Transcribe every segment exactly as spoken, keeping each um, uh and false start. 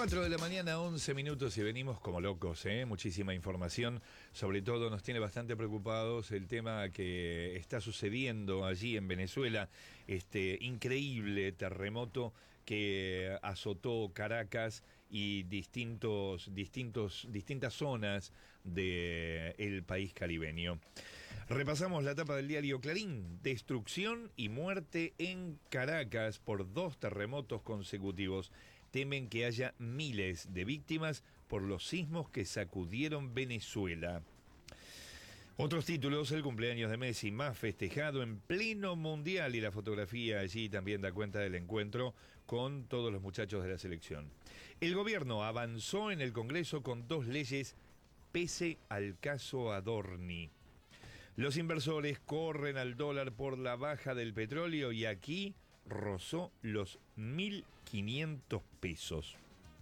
cuatro de la mañana, once minutos y venimos como locos, ¿eh? Muchísima información. Sobre todo nos tiene bastante preocupados el tema que está sucediendo allí en Venezuela, este increíble terremoto que azotó Caracas y distintos, distintos, distintas zonas del país caribeño. Repasamos la tapa del diario Clarín. Destrucción y muerte en Caracas por dos terremotos consecutivos. Temen que haya miles de víctimas por los sismos que sacudieron Venezuela. Otros títulos: el cumpleaños de Messi más festejado en pleno mundial, y la fotografía allí también da cuenta del encuentro con todos los muchachos de la selección. El gobierno avanzó en el Congreso con dos leyes pese al caso Adorni. Los inversores corren al dólar por la baja del petróleo y aquí rozó los mil quinientos pesos.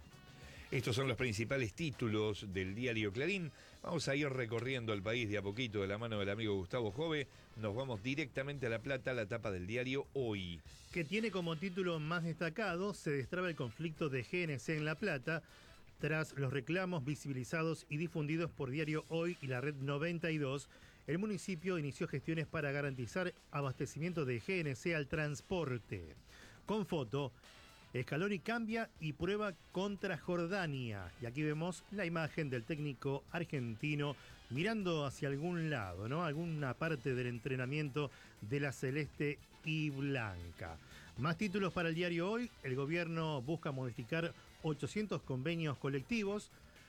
Estos son los principales títulos del diario Clarín. Vamos a ir recorriendo el país de a poquito de la mano del amigo Gustavo Jove. Nos vamos directamente a La Plata, la tapa del diario Hoy, que tiene como título más destacado: se destraba el conflicto de G N C en La Plata. Tras los reclamos visibilizados y difundidos por Diario Hoy y la Red noventa y dos, el municipio inició gestiones para garantizar abastecimiento de G N C al transporte. Con foto, Scaloni cambia y prueba contra Jordania. Y aquí vemos la imagen del técnico argentino mirando hacia algún lado, ¿no? Alguna parte del entrenamiento de la celeste y blanca. Más títulos para el diario Hoy. El gobierno busca modificar ochocientos convenios colectivos.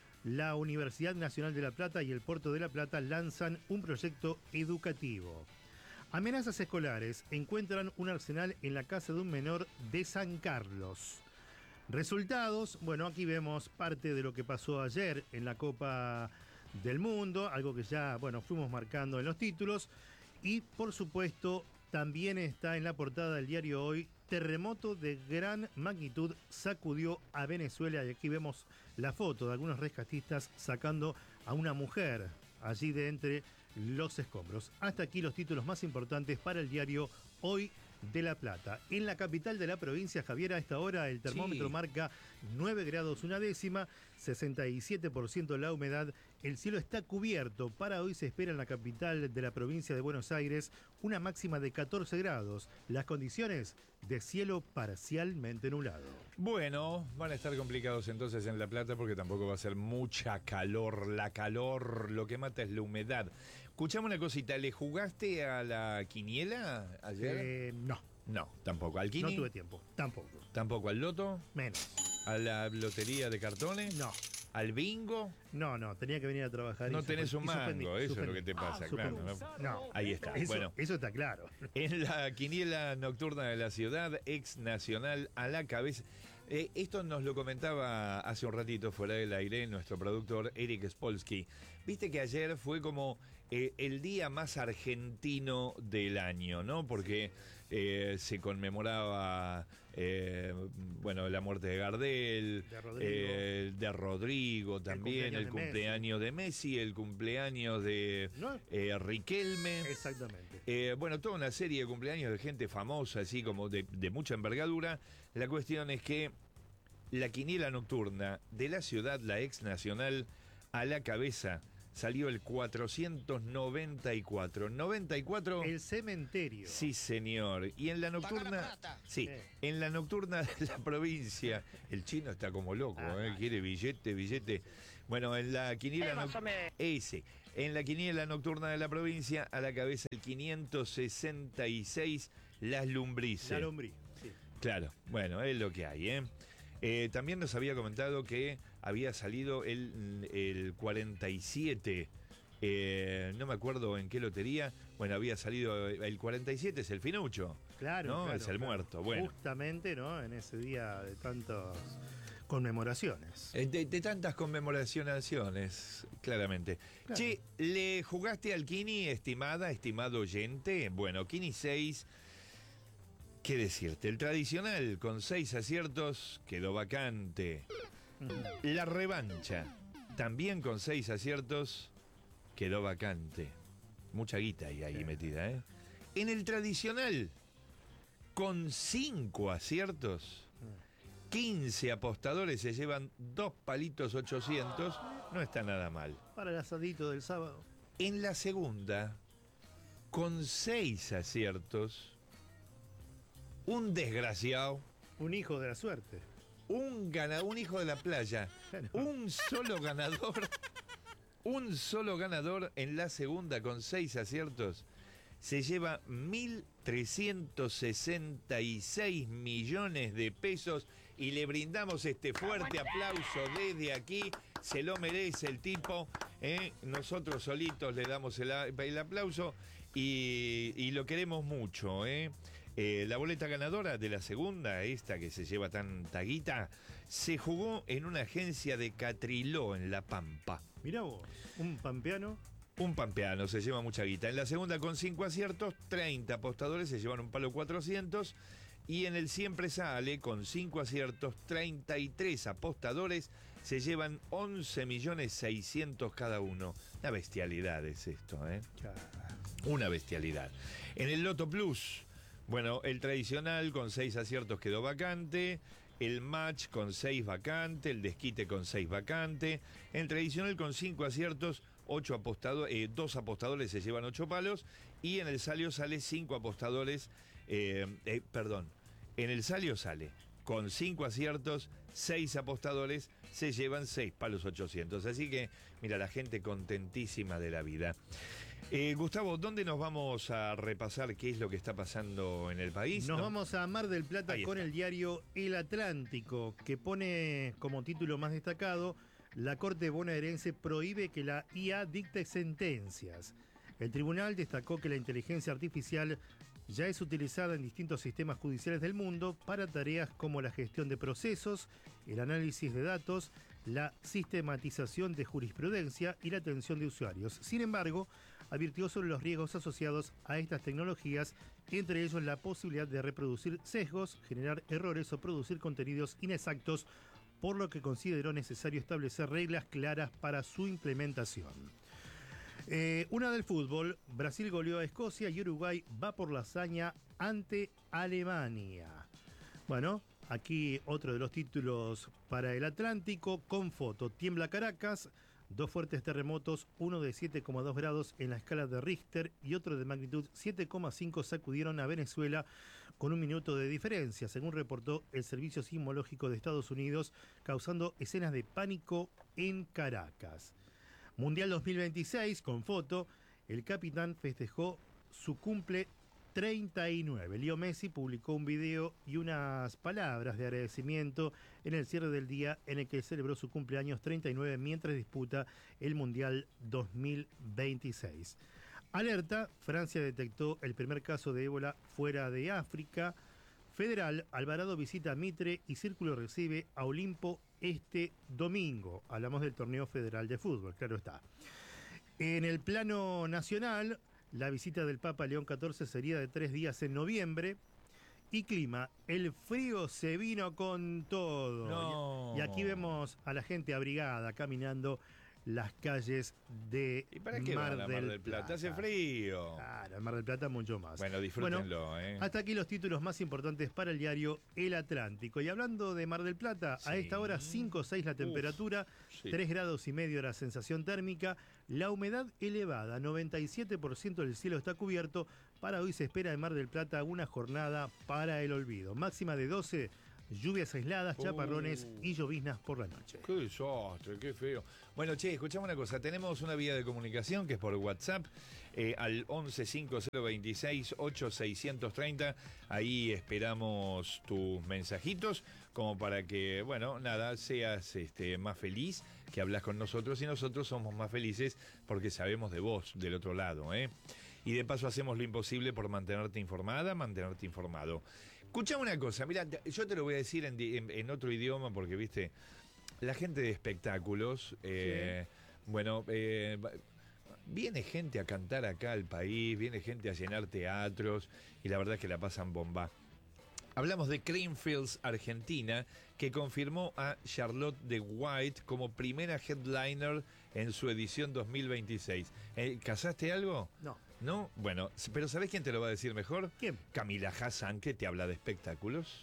La Universidad Nacional de La Plata y el Puerto de La Plata lanzan un proyecto educativo. Amenazas escolares: encuentran un arsenal en la casa de un menor de San Carlos. Resultados: bueno, aquí vemos parte de lo que pasó ayer en la Copa del Mundo, algo que ya, bueno, fuimos marcando en los títulos. Y, por supuesto, también está en la portada del diario Hoy: terremoto de gran magnitud sacudió a Venezuela. Y aquí vemos la foto de algunos rescatistas sacando a una mujer allí de entre los escombros. Hasta aquí los títulos más importantes para el diario Hoy de La Plata. En la capital de la provincia, Javier, a esta hora el termómetro sí. marca nueve grados una décima, sesenta y siete por ciento la humedad. El cielo está cubierto. Para hoy se espera en la capital de la provincia de Buenos Aires una máxima de catorce grados. Las condiciones de cielo parcialmente nublado. Bueno, van a estar complicados entonces en La Plata porque tampoco va a ser mucha calor. La calor lo que mata es la humedad. Escuchame una cosita, ¿le jugaste a la quiniela ayer? Eh, no. No, tampoco. ¿Al Kini? No tuve tiempo, tampoco. ¿Tampoco al loto? Menos. ¿A la lotería de cartones? No. ¿Al bingo? No, no, tenía que venir a trabajar. No y tenés suspendí, un mango, suspendí, eso suspendí. es lo que te pasa, ah, claro. ¿no? no. Ahí está. Eso, bueno, eso está claro. En la quiniela nocturna de la ciudad, ex Nacional a la cabeza. Eh, esto nos lo comentaba hace un ratito fuera del aire nuestro productor Eric Spolsky. Viste que ayer fue como eh, el día más argentino del año, ¿no? Porque eh, se conmemoraba eh, bueno, la muerte de Gardel, de Rodrigo, eh, de Rodrigo también, el cumpleaños, el cumpleaños de, Messi. de Messi, el cumpleaños de ¿No? eh, Riquelme. Exactamente. Eh, bueno, toda una serie de cumpleaños de gente famosa, así como de, de mucha envergadura. La cuestión es que la quiniela nocturna de la ciudad, la ex Nacional a la cabeza, salió el cuatrocientos noventa y cuatro. noventa y cuatro. El cementerio. Sí, señor. Y en la nocturna. Sí, eh. en la nocturna de la provincia. El chino está como loco, ah, ¿eh? Quiere billete, billete. Bueno, en la quiniela. No... Ese. En la quiniela nocturna de la provincia, a la cabeza el quinientos sesenta y seis, las lombrices. La lombriz, sí. Claro, bueno, es lo que hay, ¿eh? Eh, también nos había comentado que había salido el, el cuarenta y siete, eh, no me acuerdo en qué lotería. Bueno, había salido el cuarenta y siete, es el finucho. Claro, ¿no? claro, Es el claro. muerto, bueno. Justamente, ¿no? En ese día de tantas conmemoraciones. De, de tantas conmemoraciones, claramente. Claro. Che, ¿le jugaste al Kini, estimada, estimado oyente? Bueno, Kini seis... ¿Qué decirte? El tradicional, con seis aciertos, quedó vacante. La revancha, también con seis aciertos, quedó vacante. Mucha guita ahí, ahí sí. metida, ¿eh? En el tradicional, con cinco aciertos, quince apostadores se llevan dos palitos ochocientos, no está nada mal. Para el asadito del sábado. En la segunda, con seis aciertos, un desgraciado, Un hijo de la suerte. un ganador, un hijo de la playa, Claro. un solo ganador, un solo ganador en la segunda con seis aciertos, se lleva mil trescientos sesenta y seis millones de pesos y le brindamos este fuerte aplauso desde aquí. Se lo merece el tipo, ¿eh? Nosotros solitos le damos el, el aplauso y, y lo queremos mucho, ¿eh? Eh, la boleta ganadora de la segunda, esta que se lleva tanta guita, se jugó en una agencia de Catriló en La Pampa. Mirá vos, un pampeano. Un pampeano se lleva mucha guita. En la segunda, con cinco aciertos, treinta apostadores se llevan un palo cuatrocientos. Y en el siempre sale, con cinco aciertos, treinta y tres apostadores se llevan once millones seiscientos cada uno. Una bestialidad es esto, ¿eh? Una bestialidad. En el Loto Plus, bueno, el tradicional con seis aciertos quedó vacante. El match con seis vacante. El desquite con seis vacante. El tradicional con cinco aciertos, ocho apostadores, eh, dos apostadores se llevan ocho palos. Y en el salio sale cinco apostadores, eh, eh, perdón, en el salio sale con cinco aciertos, seis apostadores se llevan seis palos ochocientos. Así que, mira, la gente contentísima de la vida. Eh, Gustavo, ¿dónde nos vamos a repasar qué es lo que está pasando en el país? Nos ¿No? vamos a Mar del Plata Ahí con está. el diario El Atlántico, que pone como título más destacado: la Corte bonaerense prohíbe que la I A dicte sentencias. El tribunal destacó que la inteligencia artificial ya es utilizada en distintos sistemas judiciales del mundo para tareas como la gestión de procesos, el análisis de datos, la sistematización de jurisprudencia y la atención de usuarios. Sin embargo, advirtió sobre los riesgos asociados a estas tecnologías, entre ellos la posibilidad de reproducir sesgos, generar errores o producir contenidos inexactos, por lo que consideró necesario establecer reglas claras para su implementación. Eh, una del fútbol: Brasil goleó a Escocia y Uruguay va por la hazaña ante Alemania. Bueno, aquí otro de los títulos para el Atlántico, con foto. Tiembla Caracas, dos fuertes terremotos, uno de siete coma dos grados en la escala de Richter y otro de magnitud siete coma cinco sacudieron a Venezuela con un minuto de diferencia, según reportó el Servicio Sismológico de Estados Unidos, causando escenas de pánico en Caracas. Mundial dos mil veintiséis, con foto, el capitán festejó su cumple treinta y nueve. Leo Messi publicó un video y unas palabras de agradecimiento en el cierre del día en el que celebró su cumpleaños treinta y nueve mientras disputa el Mundial dos mil veintiséis. Alerta: Francia detectó el primer caso de ébola fuera de África. Federal: Alvarado visita Mitre y Círculo recibe a Olimpo este domingo. Hablamos del torneo federal de fútbol, claro está. En el plano nacional, la visita del Papa León catorce sería de tres días en noviembre. Y clima: el frío se vino con todo. No. Y aquí vemos a la gente abrigada caminando las calles de ¿Y para qué Mar, van a del Mar del Plata? Plata. Hace frío. Claro, en Mar del Plata mucho más. Bueno, disfrútenlo, ¿eh? Hasta aquí los títulos más importantes para el diario El Atlántico. Y hablando de Mar del Plata, Sí. a esta hora cinco o seis la temperatura, sí. tres grados y medio la sensación térmica, la humedad elevada, noventa y siete por ciento del cielo está cubierto. Para hoy se espera en Mar del Plata una jornada para el olvido. Máxima de doce, lluvias aisladas, chaparrones Uh. y lloviznas por la noche. Qué desastre, qué feo. Bueno, che, escuchame una cosa. Tenemos una vía de comunicación que es por WhatsApp, eh, al once cinco cero veintiséis ocho seiscientos treinta. Ahí esperamos tus mensajitos como para que, bueno, nada, seas este, más feliz, que hablas con nosotros y nosotros somos más felices porque sabemos de vos del otro lado, ¿eh? Y de paso hacemos lo imposible por mantenerte informada, mantenerte informado. Escuchame una cosa, mira, yo te lo voy a decir en, en, en otro idioma porque, viste, la gente de espectáculos, eh, sí. bueno, eh, viene gente a cantar acá al país, viene gente a llenar teatros y la verdad es que la pasan bomba. Hablamos de Creamfields, Argentina, que confirmó a Charlotte de White como primera headliner en su edición dos mil veintiséis. Eh, ¿Casaste algo? No. ¿No? Bueno, pero ¿sabés quién te lo va a decir mejor? ¿Quién? Camila Hassan, que te habla de espectáculos.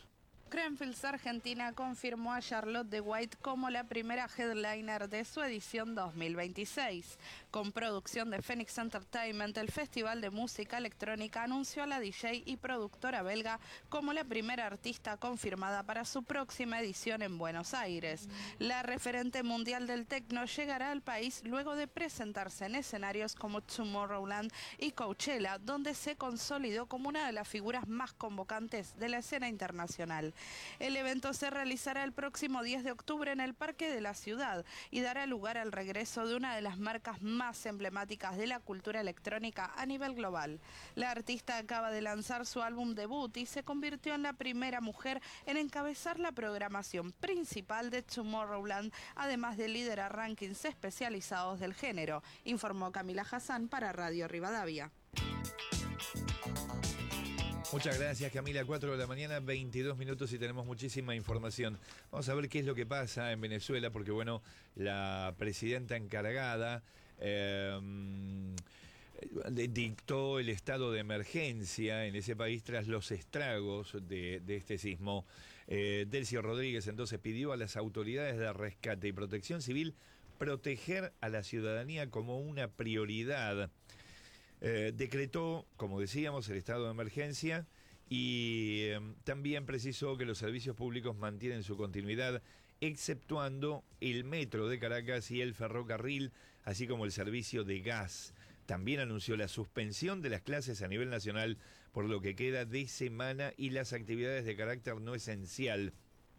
Creamfields Argentina confirmó a Charlotte de White como la primera headliner de su edición dos mil veintiséis. Con producción de Phoenix Entertainment, el Festival de Música Electrónica anunció a la D J y productora belga como la primera artista confirmada para su próxima edición en Buenos Aires. La referente mundial del techno llegará al país luego de presentarse en escenarios como Tomorrowland y Coachella, donde se consolidó como una de las figuras más convocantes de la escena internacional. El evento se realizará el próximo diez de octubre en el Parque de la Ciudad y dará lugar al regreso de una de las marcas más emblemáticas de la cultura electrónica a nivel global. La artista acaba de lanzar su álbum debut y se convirtió en la primera mujer en encabezar la programación principal de Tomorrowland, además de liderar rankings especializados del género, informó Camila Hassan para Radio Rivadavia. Muchas gracias, Camila. cuatro de la mañana, veintidós minutos y tenemos muchísima información. Vamos a ver qué es lo que pasa en Venezuela, porque bueno, la presidenta encargada eh, dictó el estado de emergencia en ese país tras los estragos de, de este sismo. Eh, Delcio Rodríguez entonces pidió a las autoridades de rescate y protección civil proteger a la ciudadanía como una prioridad. Eh, decretó, como decíamos, el estado de emergencia y eh, también precisó que los servicios públicos mantienen su continuidad, exceptuando el metro de Caracas y el ferrocarril, así como el servicio de gas. También anunció la suspensión de las clases a nivel nacional por lo que queda de semana y las actividades de carácter no esencial.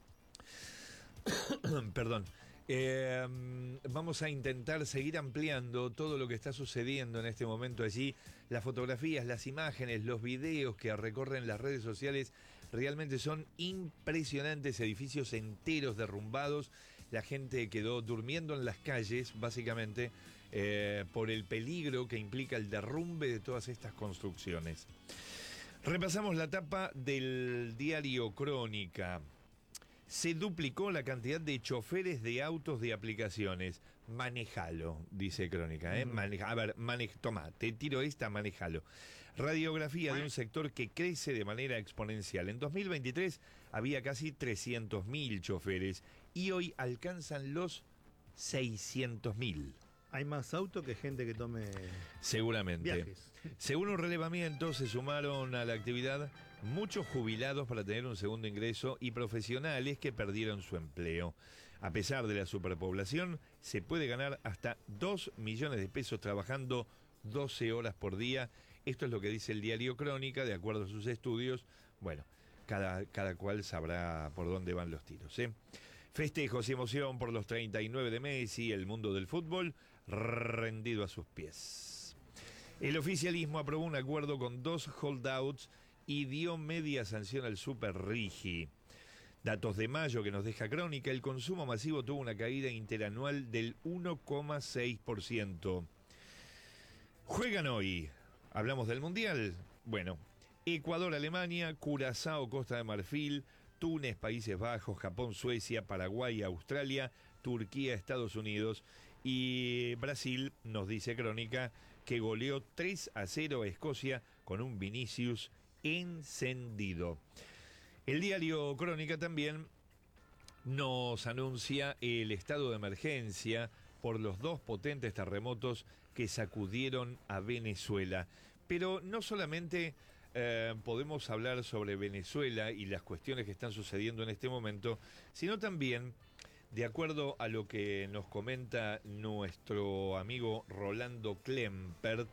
Perdón. Eh, vamos a intentar seguir ampliando todo lo que está sucediendo en este momento allí. Las fotografías, las imágenes, los videos que recorren las redes sociales realmente son impresionantes. Edificios enteros derrumbados. La gente quedó durmiendo en las calles, básicamente, eh, por el peligro que implica el derrumbe de todas estas construcciones. Repasamos la tapa del diario Crónica. Se duplicó la cantidad de choferes de autos de aplicaciones. Manejalo, dice Crónica. ¿eh? Maneja, a ver, manej, toma, te tiro esta, manejalo. Radiografía de un sector que crece de manera exponencial. En dos mil veintitrés había casi trescientos mil choferes y hoy alcanzan los seiscientos mil. Hay más autos que gente que tome Seguramente. viajes. Según un relevamiento, se sumaron a la actividad muchos jubilados para tener un segundo ingreso y profesionales que perdieron su empleo. A pesar de la superpoblación, se puede ganar hasta dos millones de pesos trabajando doce horas por día. Esto es lo que dice el diario Crónica, de acuerdo a sus estudios. Bueno, cada, cada cual sabrá por dónde van los tiros, ¿eh? Festejos y emoción por los treinta y nueve de Messi, el mundo del fútbol rendido a sus pies. El oficialismo aprobó un acuerdo con dos holdouts y dio media sanción al Super Rigi. Datos de mayo que nos deja Crónica, el consumo masivo tuvo una caída interanual del uno coma seis por ciento. Juegan hoy. ¿Hablamos del Mundial? Bueno, Ecuador, Alemania, Curazao, Costa de Marfil, Túnez, Países Bajos, Japón, Suecia, Paraguay, Australia, Turquía, Estados Unidos y Brasil, nos dice Crónica, que goleó tres a cero a Escocia con un Vinicius encendido. El diario Crónica también nos anuncia el estado de emergencia por los dos potentes terremotos que sacudieron a Venezuela. Pero no solamente eh, podemos hablar sobre Venezuela y las cuestiones que están sucediendo en este momento, sino también, de acuerdo a lo que nos comenta nuestro amigo Rolando Klempert,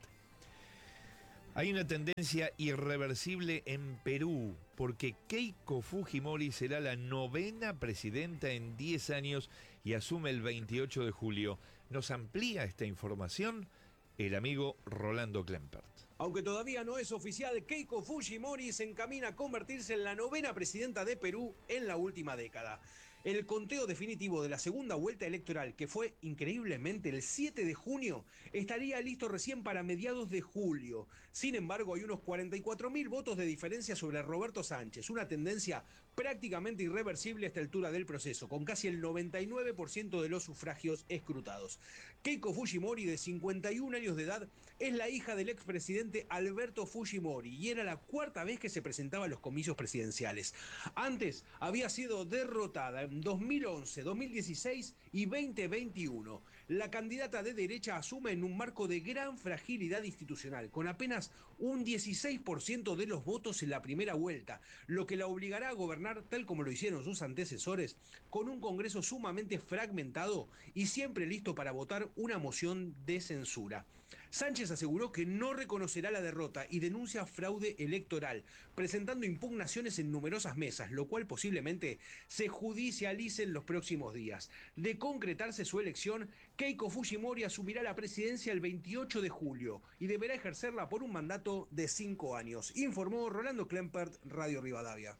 hay una tendencia irreversible en Perú, porque Keiko Fujimori será la novena presidenta en diez años y asume el veintiocho de julio. Nos amplía esta información el amigo Rolando Klempert. Aunque todavía no es oficial, Keiko Fujimori se encamina a convertirse en la novena presidenta de Perú en la última década. El conteo definitivo de la segunda vuelta electoral, que fue increíblemente el siete de junio, estaría listo recién para mediados de julio. Sin embargo, hay unos cuarenta y cuatro mil votos de diferencia sobre Roberto Sánchez, una tendencia prácticamente irreversible a esta altura del proceso, con casi el noventa y nueve por ciento de los sufragios escrutados. Keiko Fujimori, de cincuenta y un años de edad, es la hija del expresidente Alberto Fujimori y era la cuarta vez que se presentaba a los comicios presidenciales. Antes había sido derrotada en dos mil once, dos mil dieciséis y dos mil veintiuno. La candidata de derecha asume en un marco de gran fragilidad institucional, con apenas un dieciséis por ciento de los votos en la primera vuelta, lo que la obligará a gobernar tal como lo hicieron sus antecesores, con un Congreso sumamente fragmentado y siempre listo para votar una moción de censura. Sánchez aseguró que no reconocerá la derrota y denuncia fraude electoral, presentando impugnaciones en numerosas mesas, lo cual posiblemente se judicialice en los próximos días. De concretarse su elección, Keiko Fujimori asumirá la presidencia el veintiocho de julio y deberá ejercerla por un mandato de cinco años, informó Rolando Klempert, Radio Rivadavia.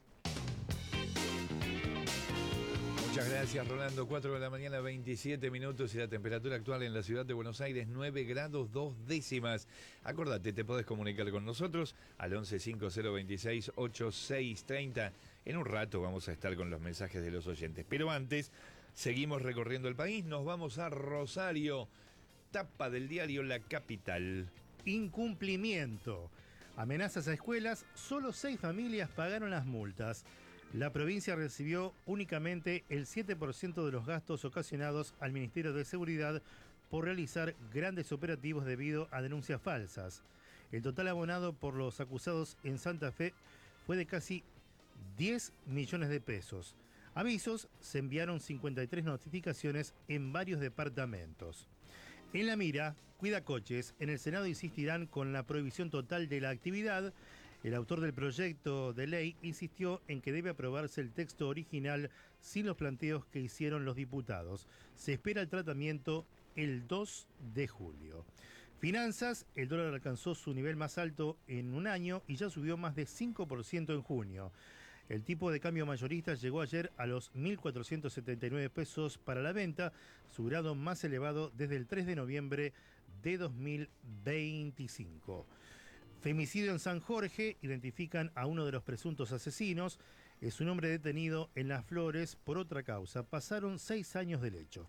Muchas gracias, Rolando. cuatro de la mañana, veintisiete minutos y la temperatura actual en la ciudad de Buenos Aires, nueve grados dos décimas. Acordate, te podés comunicar con nosotros al once cinco cero veintiséis ochenta y seis treinta. En un rato vamos a estar con los mensajes de los oyentes. Pero antes, seguimos recorriendo el país. Nos vamos a Rosario, tapa del diario La Capital. Incumplimiento. Amenazas a escuelas, solo seis familias pagaron las multas. La provincia recibió únicamente el siete por ciento de los gastos ocasionados al Ministerio de Seguridad por realizar grandes operativos debido a denuncias falsas. El total abonado por los acusados en Santa Fe fue de casi diez millones de pesos. Avisos, se enviaron cincuenta y tres notificaciones en varios departamentos. En la mira, Cuidacoches, en el Senado insistirán con la prohibición total de la actividad. El autor del proyecto de ley insistió en que debe aprobarse el texto original sin los planteos que hicieron los diputados. Se espera el tratamiento el dos de julio. Finanzas, el dólar alcanzó su nivel más alto en un año y ya subió más de cinco por ciento en junio. El tipo de cambio mayorista llegó ayer a los mil cuatrocientos setenta y nueve pesos para la venta, su grado más elevado desde el tres de noviembre de dos mil veinticinco. Femicidio en San Jorge, identifican a uno de los presuntos asesinos. Es un hombre detenido en Las Flores por otra causa. Pasaron seis años del hecho.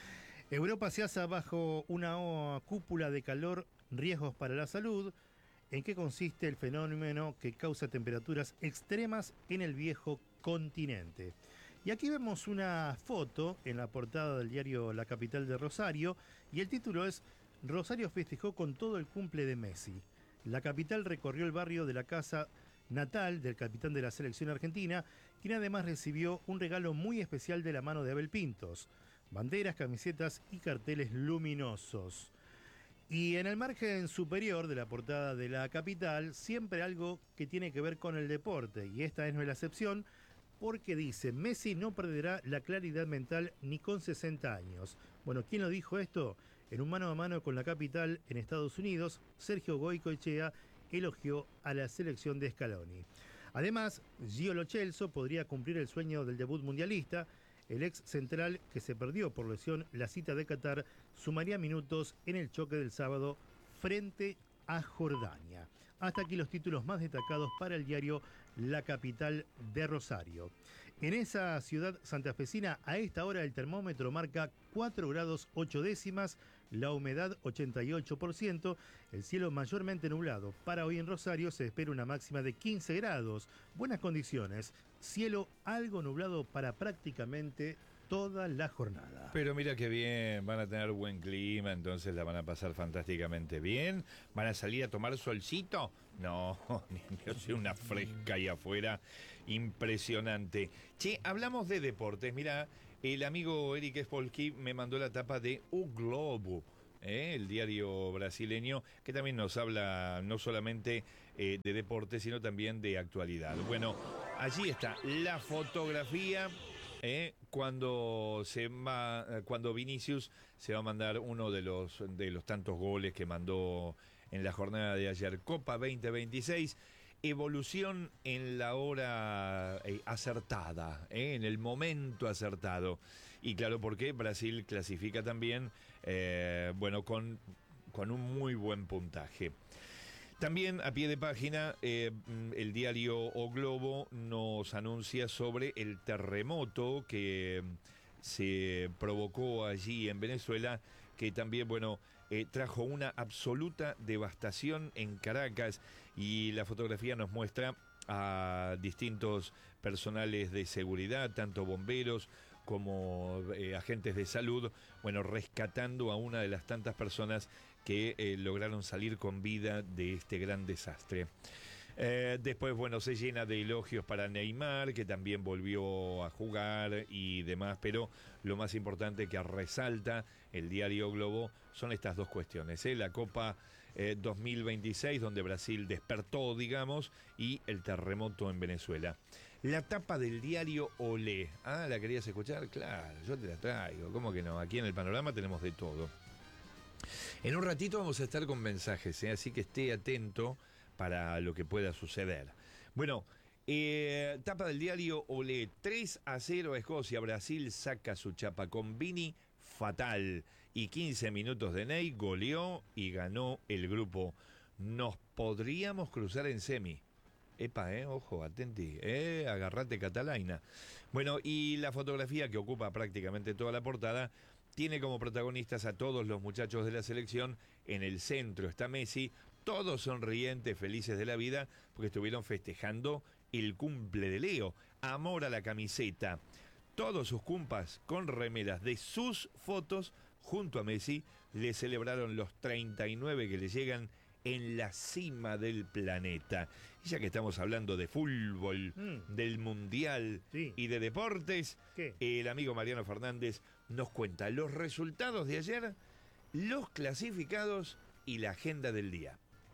Europa se asa bajo una cúpula de calor, riesgos para la salud. ¿En qué consiste el fenómeno que causa temperaturas extremas en el viejo continente? Y aquí vemos una foto en la portada del diario La Capital de Rosario y el título es «Rosario festejó con todo el cumple de Messi». La Capital recorrió el barrio de la casa natal del capitán de la selección argentina, quien además recibió un regalo muy especial de la mano de Abel Pintos: banderas, camisetas y carteles luminosos. Y en el margen superior de la portada de La Capital, siempre algo que tiene que ver con el deporte, y esta es no es la excepción, porque dice: Messi no perderá la claridad mental ni con sesenta años. Bueno, ¿quién lo dijo esto? En un mano a mano con La Capital en Estados Unidos, Sergio Goycoechea elogió a la selección de Scaloni. Además, Gio Lo Celso podría cumplir el sueño del debut mundialista. El ex central, que se perdió por lesión la cita de Qatar, sumaría minutos en el choque del sábado frente a Jordania. Hasta aquí los títulos más destacados para el diario La Capital de Rosario. En esa ciudad santafesina, a esta hora el termómetro marca cuatro grados ocho décimas, la humedad ochenta y ocho por ciento, el cielo mayormente nublado. Para hoy en Rosario se espera una máxima de quince grados, buenas condiciones, cielo algo nublado para prácticamente toda la jornada. Pero mira qué bien, van a tener buen clima, entonces la van a pasar fantásticamente bien. ¿Van a salir a tomar solcito? No, yo soy una fresca ahí afuera, impresionante. Che, hablamos de deportes, mira, el amigo Eric Espolsky me mandó la tapa de O Globo, ¿eh? El diario brasileño, que también nos habla no solamente eh, de deportes, sino también de actualidad. Bueno, allí está la fotografía. Eh, cuando se va, cuando Vinicius se va a mandar uno de los de los tantos goles que mandó en la jornada de ayer, Copa veinte veintiséis. evolución en la hora eh, acertada, eh, en el momento acertado. Y claro, porque Brasil clasifica también, eh, bueno, con, con un muy buen puntaje. También a pie de página, eh, el diario O Globo nos anuncia sobre el terremoto que se provocó allí en Venezuela, que también, bueno, eh, trajo una absoluta devastación en Caracas, y la fotografía nos muestra a distintos personales de seguridad, tanto bomberos como eh, agentes de salud, bueno, rescatando a una de las tantas personas que eh, lograron salir con vida de este gran desastre. Eh, después, bueno, se llena de elogios para Neymar, que también volvió a jugar y demás, pero lo más importante que resalta el diario Globo son estas dos cuestiones, ¿eh? La Copa eh, dos mil veintiséis, donde Brasil despertó, digamos, y el terremoto en Venezuela. La tapa del diario Olé. Ah, ¿la querías escuchar? Claro, yo te la traigo. ¿Cómo que no? Aquí en el panorama tenemos de todo. En un ratito vamos a estar con mensajes, ¿eh? Así que esté atento para lo que pueda suceder. Bueno, eh, tapa del diario Olé. tres a cero a Escocia. Brasil saca su chapa con Vini fatal. Y quince minutos de Ney, goleó y ganó el grupo. Nos podríamos cruzar en semi. Epa, eh, ojo, atenti, eh, agarrate Catalaina. Bueno, y la fotografía que ocupa prácticamente toda la portada tiene como protagonistas a todos los muchachos de la selección. En el centro está Messi, todos sonrientes, felices de la vida, porque estuvieron festejando el cumple de Leo. Amor a la camiseta. Todos sus cumpas con remeras de sus fotos junto a Messi le celebraron los treinta y nueve que le llegan en la cima del planeta. Y ya que estamos hablando de fútbol, mm. del mundial, sí, y de deportes, ¿qué? El amigo Mariano Fernández nos cuenta los resultados de ayer, los clasificados y la agenda del día.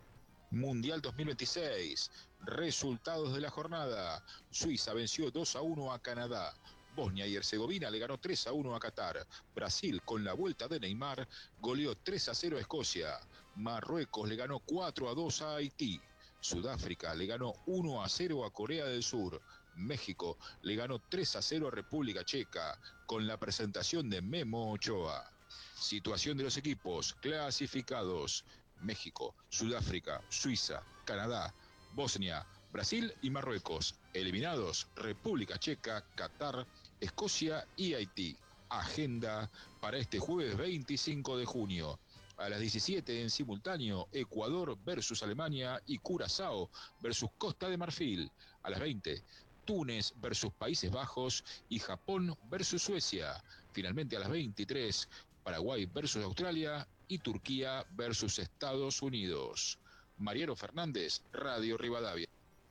Mundial dos mil veintiséis, resultados de la jornada. Suiza venció dos a uno a Canadá. Bosnia y Herzegovina le ganó tres a uno a Qatar. Brasil, con la vuelta de Neymar, goleó tres a cero a Escocia. Marruecos le ganó cuatro a dos a Haití. Sudáfrica le ganó uno a cero a Corea del Sur. México le ganó tres a cero a República Checa, con la presentación de Memo Ochoa. Situación de los equipos clasificados: México, Sudáfrica, Suiza, Canadá, Bosnia, Brasil y Marruecos. Eliminados: República Checa, Qatar, Escocia y Haití. Agenda para este jueves veinticinco de junio. A las diecisiete en simultáneo, Ecuador versus Alemania y Curazao versus Costa de Marfil. A las veinte, Túnez versus Países Bajos y Japón versus Suecia. Finalmente a las veintitrés, Paraguay versus Australia y Turquía versus Estados Unidos. Mariano Fernández, Radio Rivadavia.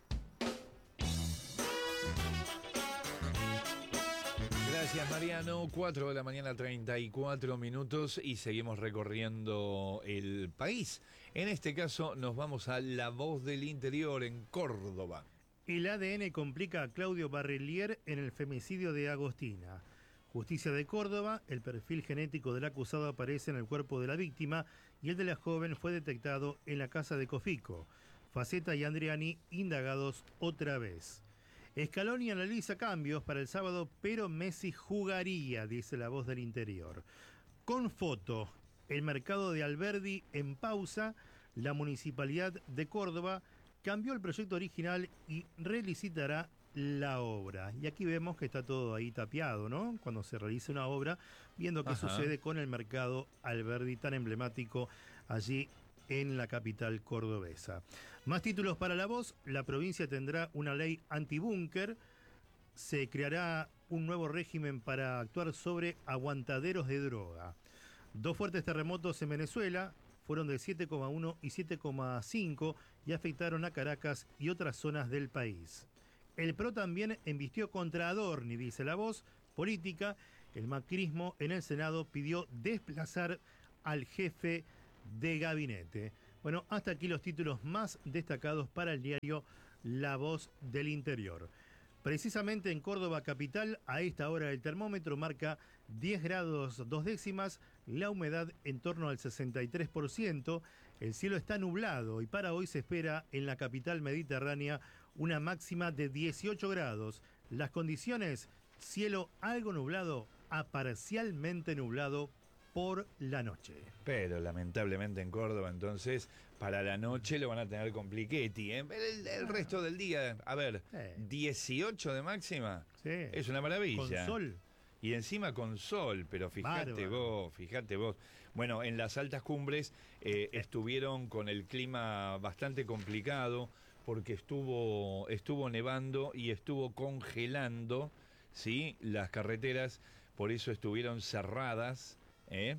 Gracias, Mariano. cuatro de la mañana, treinta y cuatro minutos, y seguimos recorriendo el país. En este caso nos vamos a La Voz del Interior, en Córdoba. El A D N complica a Claudio Barrelier en el femicidio de Agostina. Justicia de Córdoba, el perfil genético del acusado aparece en el cuerpo de la víctima y el de la joven fue detectado en la casa de Cofico. Facetta y Andriani indagados otra vez. Scaloni analiza cambios para el sábado, pero Messi jugaría, dice La Voz del Interior. Con foto, el mercado de Alberdi en pausa, la Municipalidad de Córdoba cambió el proyecto original y relicitará la obra. Y aquí vemos que está todo ahí tapiado, ¿no? Cuando se realiza una obra, viendo qué Ajá. sucede con el mercado Alberdi tan emblemático allí en la capital cordobesa. Más títulos para La Voz. La provincia tendrá una ley antibúnker. Se creará un nuevo régimen para actuar sobre aguantaderos de droga. Dos fuertes terremotos en Venezuela fueron de siete coma uno y siete coma cinco y afectaron a Caracas y otras zonas del país. El P R O también embistió contra Adorni, dice La Voz. Política, el macrismo en el Senado pidió desplazar al jefe de gabinete. Bueno, hasta aquí los títulos más destacados para el diario La Voz del Interior. Precisamente en Córdoba capital, a esta hora el termómetro marca diez grados dos décimas, la humedad en torno al sesenta y tres por ciento, El cielo está nublado y para hoy se espera en la capital mediterránea una máxima de dieciocho grados. Las condiciones, cielo algo nublado a parcialmente nublado por la noche. Pero lamentablemente en Córdoba, entonces, para la noche lo van a tener compliquetti, ¿eh? El, el resto del día, a ver, Sí. dieciocho de máxima, Sí. es una maravilla. Con sol. Y encima con sol, pero fíjate Bárbaro. vos, fíjate vos. Bueno, en las altas cumbres eh, estuvieron con el clima bastante complicado porque estuvo, estuvo nevando y estuvo congelando, ¿sí? Las carreteras, por eso estuvieron cerradas, ¿eh?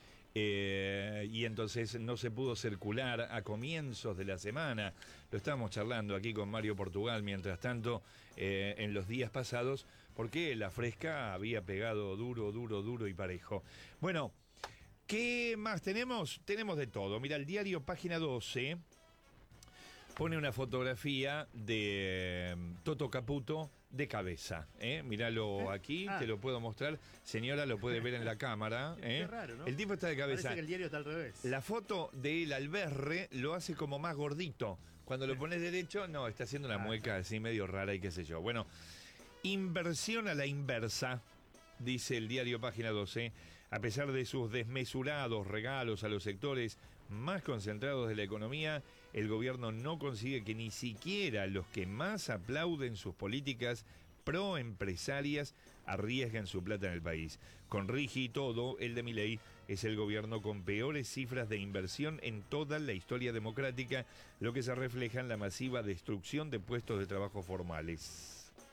Eh, y entonces no se pudo circular a comienzos de la semana. Lo estábamos charlando aquí con Mario Portugal, mientras tanto, eh, en los días pasados, porque la fresca había pegado duro, duro, duro y parejo. Bueno, ¿qué más tenemos? Tenemos de todo. Mira, el diario Página doce pone una fotografía de eh, Toto Caputo de cabeza, ¿eh? Míralo aquí, Ah. te lo puedo mostrar. Señora, lo puede ver en la cámara, ¿eh? Qué raro, ¿no? El tipo está de cabeza. Parece que el diario está al revés. La foto de él al berre lo hace como más gordito. Cuando lo pones derecho, no, está haciendo una Ah, mueca así medio rara y qué sé yo. Bueno, inversión a la inversa, dice el diario Página doce, a pesar de sus desmesurados regalos a los sectores más concentrados de la economía, el gobierno no consigue que ni siquiera los que más aplauden sus políticas proempresarias arriesguen su plata en el país. Con Rigi y todo, el de Milei es el gobierno con peores cifras de inversión en toda la historia democrática, lo que se refleja en la masiva destrucción de puestos de trabajo formales.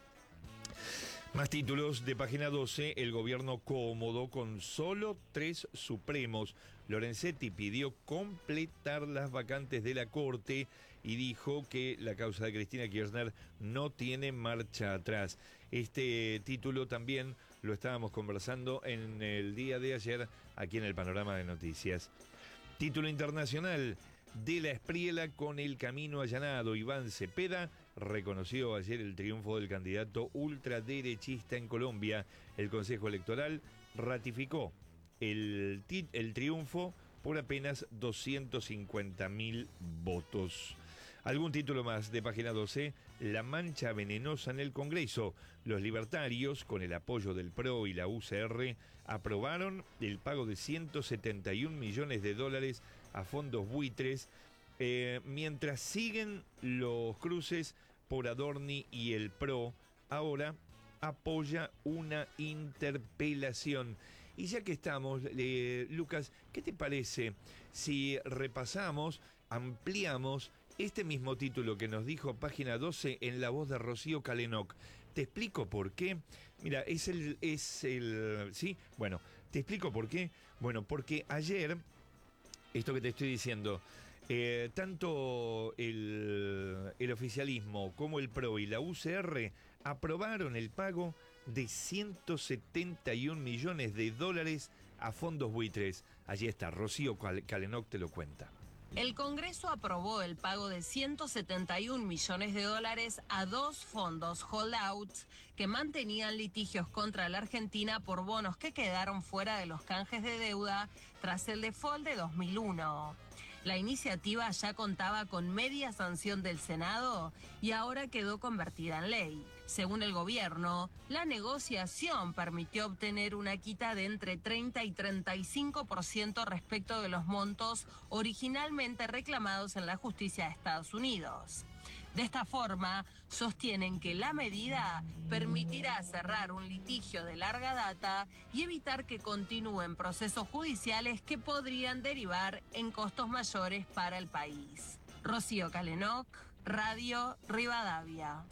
Más títulos de Página doce, el gobierno cómodo con solo tres supremos. Lorenzetti pidió completar las vacantes de la Corte y dijo que la causa de Cristina Kirchner no tiene marcha atrás. Este título también lo estábamos conversando en el día de ayer aquí en el Panorama de Noticias. Título internacional, de la Espriela con el camino allanado. Iván Cepeda reconoció ayer el triunfo del candidato ultraderechista en Colombia. El Consejo Electoral ratificó el, el triunfo por apenas doscientos cincuenta mil votos. Algún título más de Página doce, la mancha venenosa en el Congreso. Los libertarios, con el apoyo del P R O y la U C R, aprobaron el pago de ciento setenta y un millones de dólares a fondos buitres, eh, mientras siguen los cruces por Adorni y el P R O, ahora apoya una interpelación. Y ya que estamos, eh, Lucas, ¿qué te parece si repasamos, ampliamos este mismo título que nos dijo Página doce en la voz de Rocío Calenoc? Te explico por qué. Mira, es el, es el, ¿sí? Bueno, te explico por qué. Bueno, porque ayer, esto que te estoy diciendo, eh, tanto el, el oficialismo como el P R O y la U C R aprobaron el pago de ciento setenta y un millones de dólares a fondos buitres. Allí está, Rocío Calenoc te lo cuenta. El Congreso aprobó el pago de ciento setenta y un millones de dólares a dos fondos holdouts que mantenían litigios contra la Argentina por bonos que quedaron fuera de los canjes de deuda tras el default de dos mil uno. La iniciativa ya contaba con media sanción del Senado y ahora quedó convertida en ley. Según el gobierno, la negociación permitió obtener una quita de entre treinta y treinta y cinco por ciento respecto de los montos originalmente reclamados en la justicia de Estados Unidos. De esta forma, sostienen que la medida permitirá cerrar un litigio de larga data y evitar que continúen procesos judiciales que podrían derivar en costos mayores para el país. Rocío Calenoc, Radio Rivadavia.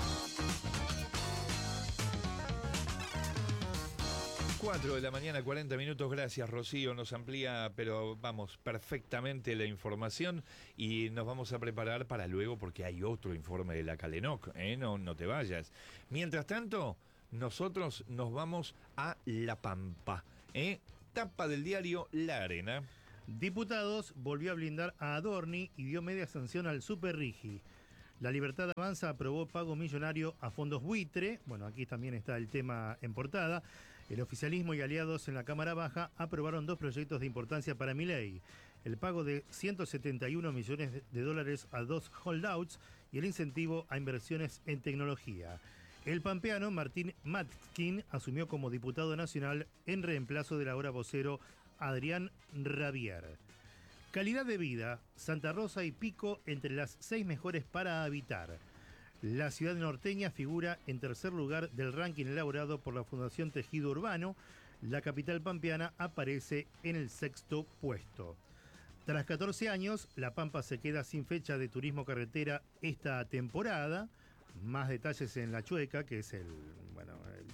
cuatro de la mañana, cuarenta minutos. Gracias, Rocío. Nos amplía, pero vamos, perfectamente la información y nos vamos a preparar para luego porque hay otro informe de la Calenoc, ¿eh? No, no te vayas. Mientras tanto, nosotros nos vamos a La Pampa, ¿eh? Tapa del diario La Arena. Diputados volvió a blindar a Adorni y dio media sanción al Super Rigi. La Libertad Avanza aprobó pago millonario a fondos buitre. Bueno, aquí también está el tema en portada. El oficialismo y aliados en la Cámara Baja aprobaron dos proyectos de importancia para Milei: el pago de ciento setenta y uno millones de dólares a dos holdouts y el incentivo a inversiones en tecnología. El pampeano Martín Matzkin asumió como diputado nacional en reemplazo del ahora vocero Adrián Rabier. Calidad de vida, Santa Rosa y Pico entre las seis mejores para habitar. La ciudad norteña figura en tercer lugar del ranking elaborado por la Fundación Tejido Urbano. La capital pampeana aparece en el sexto puesto. Tras catorce años, La Pampa se queda sin fecha de turismo carretera esta temporada. Más detalles en La Chueca, que es el, bueno,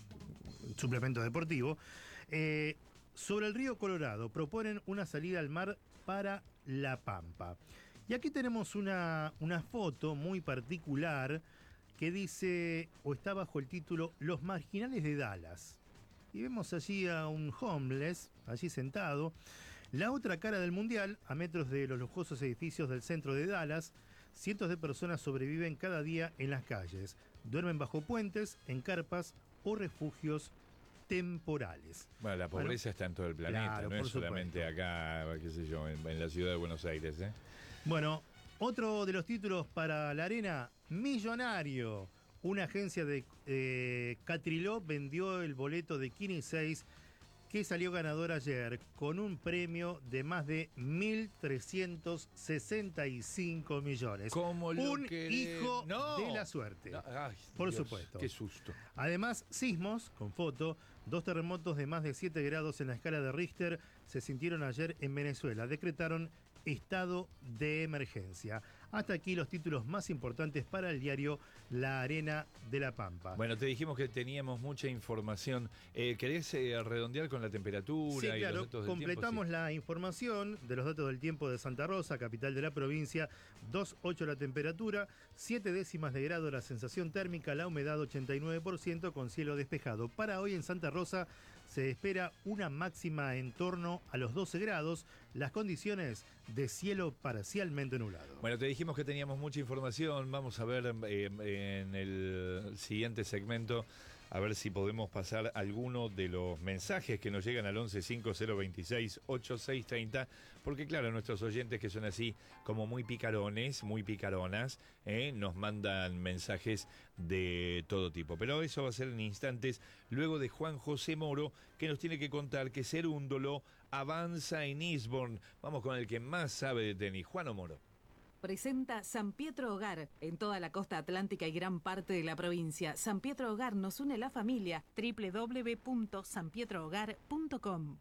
el suplemento deportivo. Eh, sobre el río Colorado, proponen una salida al mar para La Pampa. Y aquí tenemos una, una foto muy particular que dice, o está bajo el título, Los Marginales de Dallas. Y vemos allí a un homeless, allí sentado. La otra cara del mundial, a metros de los lujosos edificios del centro de Dallas, cientos de personas sobreviven cada día en las calles. Duermen bajo puentes, en carpas o refugios temporales. Bueno, la pobreza bueno, está en todo el planeta, claro, no es solamente acá, qué sé yo, en, en la ciudad de Buenos Aires, ¿eh? Bueno, otro de los títulos para la arena, Millonario. Una agencia de eh, Catriló vendió el boleto de Kini seis que salió ganador ayer con un premio de más de mil trescientos sesenta y cinco millones. ¿Cómo lo un querés? hijo No. de la suerte. No. Ay, por Dios, supuesto. Qué susto. Además, sismos, con foto, dos terremotos de más de siete grados en la escala de Richter se sintieron ayer en Venezuela. Decretaron estado de emergencia. Hasta aquí los títulos más importantes para el diario La Arena de la Pampa. Bueno, te dijimos que teníamos mucha información. Eh, ¿Querés eh, redondear con la temperatura sí, y claro, los datos del completamos tiempo? Sí. la información de los datos del tiempo de Santa Rosa, capital de la provincia. dos coma ocho la temperatura, siete décimas de grado la sensación térmica, la humedad ochenta y nueve por ciento con cielo despejado. Para hoy en Santa Rosa se espera una máxima en torno a los doce grados, las condiciones de cielo parcialmente nublado. Bueno, te dijimos que teníamos mucha información. Vamos a ver eh, en el siguiente segmento, a ver si podemos pasar alguno de los mensajes que nos llegan al once cinco cero veintiséis ochenta y seis treinta, porque claro, nuestros oyentes que son así como muy picarones, muy picaronas, eh, nos mandan mensajes de todo tipo. Pero eso va a ser en instantes, luego de Juan José Moro, que nos tiene que contar que Cerúndolo avanza en Eastbourne. Vamos con el que más sabe de tenis, Juan Moro. Presenta San Pietro Hogar en toda la costa atlántica y gran parte de la provincia. San Pietro Hogar nos une la familia. doble u doble u doble u punto san pietro hogar punto com.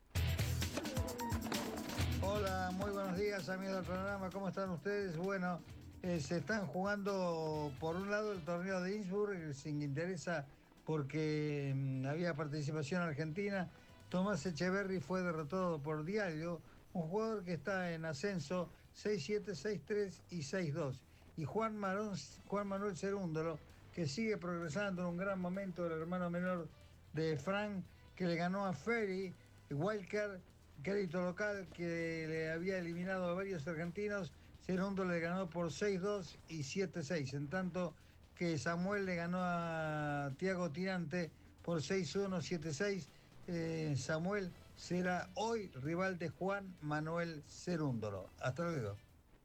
Hola, muy buenos días amigos del programa, ¿cómo están ustedes? Bueno, eh, se están jugando por un lado el torneo de Innsbruck, sin interesa porque mmm, había participación argentina. Tomás Echeverry fue derrotado por Diallo, un jugador que está en ascenso, seis siete, seis tres y seis dos. Y Juan, Marón, Juan Manuel Cerúndolo, que sigue progresando en un gran momento, el hermano menor de Frank, que le ganó a Ferry, Wildcard, crédito local, que le había eliminado a varios argentinos. Cerúndolo le ganó por seis dos y siete seis, en tanto que Samuel le ganó a Tiago Tirante por seis uno, siete seis. Eh, Samuel será hoy rival de Juan Manuel Cerúndolo. Hasta luego.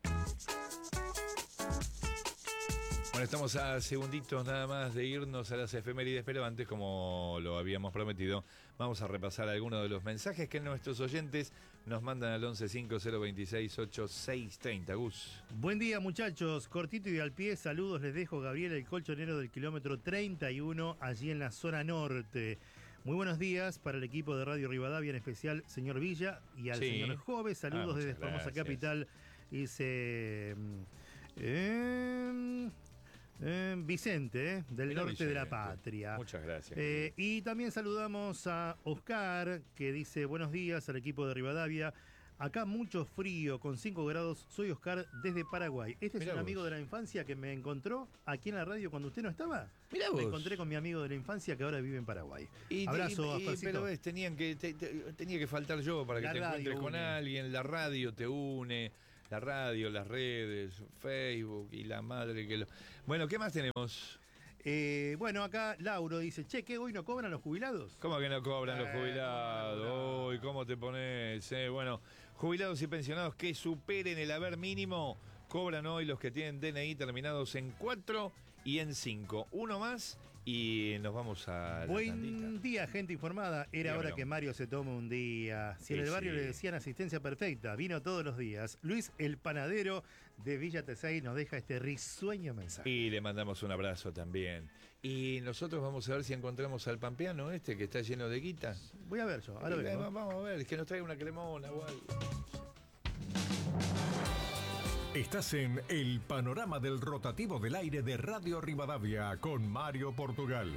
Bueno, estamos a segunditos nada más de irnos a las efemérides, pero antes, como lo habíamos prometido, vamos a repasar algunos de los mensajes que nuestros oyentes nos mandan al once cinco cero veintiséis ochenta y seis treinta. Gus. Buen día, muchachos. Cortito y al pie, saludos les dejo. Gabriel, el colchonero del kilómetro treinta y uno, allí en la zona norte. Muy buenos días para el equipo de Radio Rivadavia, en especial señor Villa y al Sí. señor Jove. Saludos Ah, desde muchas Formosa gracias. Capital. Dice eh, eh, Vicente, eh, del Mira, norte de la Vicente. patria. Muchas gracias. Eh, y también saludamos a Oscar, que dice buenos días al equipo de Rivadavia. Acá mucho frío, con cinco grados. Soy Oscar desde Paraguay. Este Mirá es un vos. amigo de la infancia que me encontró aquí en la radio cuando usted no estaba. Mirá Me vos. encontré con mi amigo de la infancia que ahora vive en Paraguay. Y, Abrazo, y- y- Oscarcito. pero ves, tenían que, te- te- tenía que faltar yo para que La te radio encuentres con une. alguien. La radio te une, la radio, las redes, Facebook y la madre que lo... Bueno, ¿qué más tenemos? Eh, bueno, acá Lauro dice, che, ¿qué hoy no cobran los jubilados? ¿Cómo que no cobran los Eh, jubilados? no. Uy, ¿cómo te pones? Eh, bueno, jubilados y pensionados que superen el haber mínimo cobran hoy los que tienen D N I terminados en cuatro y en cinco. Uno más y nos vamos a la Buen tandita. día, gente informada. Era Dígamelo. hora que Mario se tome un día. Si en Sí, el barrio sí. le decían asistencia perfecta, vino todos los días. Luis, el panadero de Villa Tesey, nos deja este risueño mensaje. Y le mandamos un abrazo también. Y nosotros vamos a ver si encontramos al pampeano este que está lleno de guita. Voy a ver yo, ahora Y, vengo. eh, Vamos a ver, que nos traiga una cremona o algo. Estás en el panorama del rotativo del aire de Radio Rivadavia con Mario Portugal.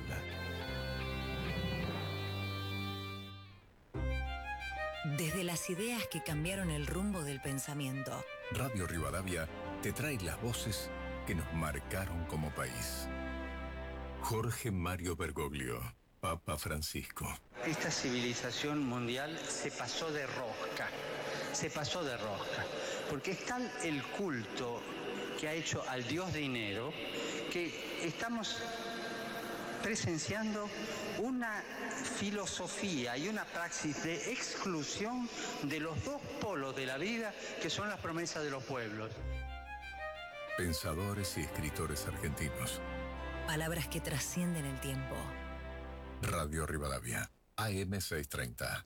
Desde las ideas que cambiaron el rumbo del pensamiento. Radio Rivadavia te trae las voces que nos marcaron como país. Jorge Mario Bergoglio, Papa Francisco. Esta civilización mundial se pasó de rosca, se pasó de rosca, porque es tal el culto que ha hecho al dios dinero que estamos presenciando una filosofía y una praxis de exclusión de los dos polos de la vida que son las promesas de los pueblos. Pensadores y escritores argentinos. Palabras que trascienden el tiempo. Radio Rivadavia, A M seiscientos treinta.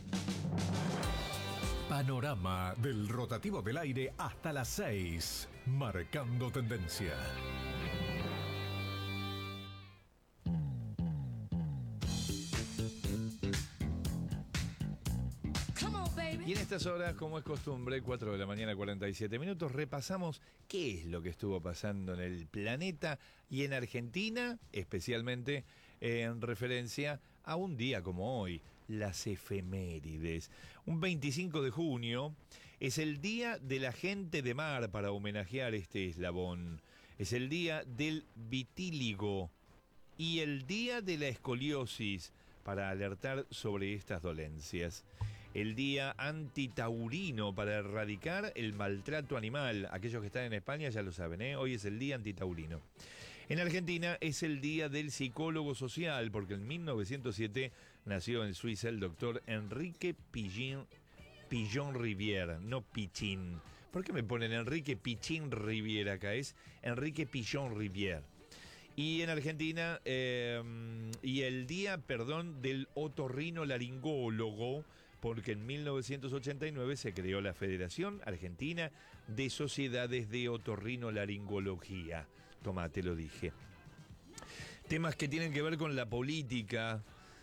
Panorama del rotativo del aire hasta las seis, marcando tendencia. Y en estas horas, como es costumbre, cuatro de la mañana, cuarenta y siete minutos, repasamos qué es lo que estuvo pasando en el planeta y en Argentina, especialmente en referencia a un día como hoy, las efemérides. Un veinticinco de junio es el Día de la Gente de Mar para homenajear este eslabón. Es el Día del Vitíligo y el Día de la Escoliosis para alertar sobre estas dolencias. El Día Antitaurino para erradicar el maltrato animal. Aquellos que están en España ya lo saben, ¿eh? Hoy es el Día Antitaurino. En Argentina es el Día del Psicólogo Social, porque en mil novecientos siete nació en Suiza el doctor Enrique Pillin, Pillon Rivière, no Pichín. ¿Por qué me ponen Enrique Pichín Rivière acá? Es Enrique Pillon Rivière. Y en Argentina, eh, y el Día, perdón, del Otorrinolaringólogo, porque en mil novecientos ochenta y nueve se creó la Federación Argentina de Sociedades de Otorrinolaringología. Tomá, te lo dije. Temas que tienen que ver con la política.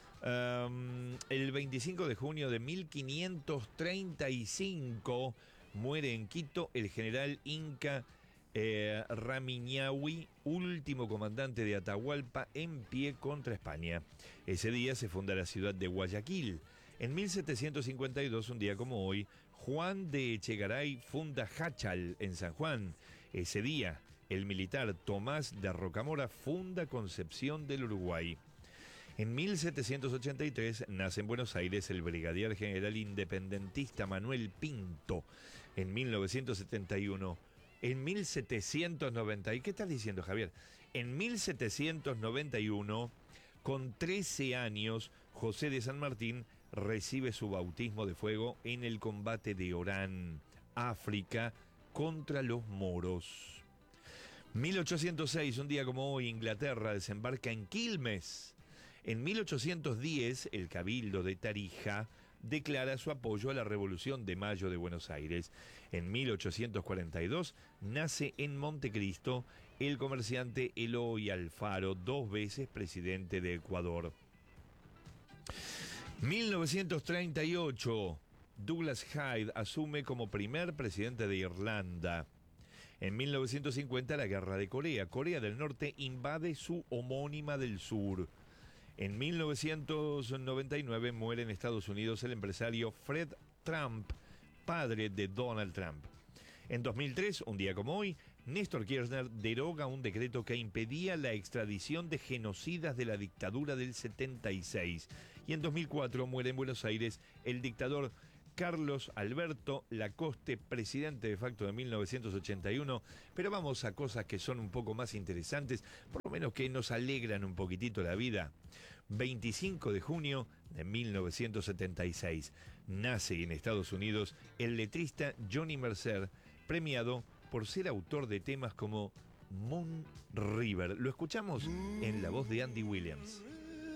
Um, el veinticinco de junio de mil quinientos treinta y cinco muere en Quito el general inca eh, Ramiñahui, último comandante de Atahualpa en pie contra España. Ese día se funda la ciudad de Guayaquil. En mil setecientos cincuenta y dos, un día como hoy, Juan de Echegaray funda Jáchal en San Juan. Ese día, el militar Tomás de Rocamora funda Concepción del Uruguay. En mil setecientos ochenta y tres nace en Buenos Aires el brigadier general independentista Manuel Pinto. En mil novecientos setenta y uno, en mil setecientos noventa, ¿y qué estás diciendo, Javier? En mil setecientos noventa y uno, con trece años, José de San Martín recibe su bautismo de fuego en el combate de Orán, África, contra los moros. mil ochocientos seis, un día como hoy, Inglaterra desembarca en Quilmes. En mil ochocientos diez, el Cabildo de Tarija declara su apoyo a la Revolución de Mayo de Buenos Aires. En mil ochocientos cuarenta y dos, nace en Montecristo el comerciante Eloy Alfaro, dos veces presidente de Ecuador. mil novecientos treinta y ocho, Douglas Hyde asume como primer presidente de Irlanda. En mil novecientos cincuenta, la Guerra de Corea. Corea del Norte invade su homónima del sur. En mil novecientos noventa y nueve muere en Estados Unidos el empresario Fred Trump, padre de Donald Trump. En dos mil tres, un día como hoy, Néstor Kirchner deroga un decreto que impedía la extradición de genocidas de la dictadura del setenta y seis. Y en dos mil cuatro muere en Buenos Aires el dictador Carlos Alberto Lacoste, presidente de facto de mil novecientos ochenta y uno. Pero vamos a cosas que son un poco más interesantes, por lo menos que nos alegran un poquitito la vida. veinticinco de junio de mil novecientos setenta y seis. Nace en Estados Unidos el letrista Johnny Mercer, premiado por ser autor de temas como Moon River. Lo escuchamos en la voz de Andy Williams.